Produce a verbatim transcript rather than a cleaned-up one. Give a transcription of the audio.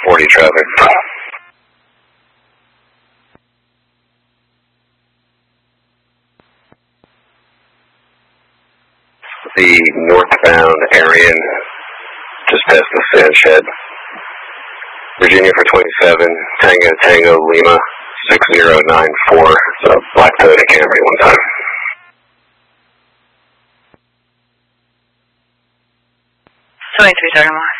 forty traffic. The northbound Arian, just past the sand shed. Virginia for twenty-seven, Tango Tango Lima, six zero nine four. So Black Toyota Camry one time. twenty-three, Sergeant Moss.